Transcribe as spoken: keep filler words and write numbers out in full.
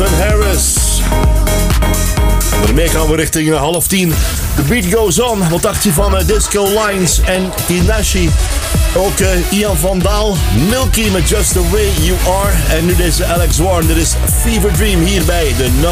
Calvin Harris. Daarmee gaan we richting half tien. The Beat Goes On. Wat dacht je van uh, Disco Lines en Tinashe? Ook uh, Ian van Daal, Milky met Just The Way You Are. En nu deze Alex Warren. Dit is Fever Dream hier bij de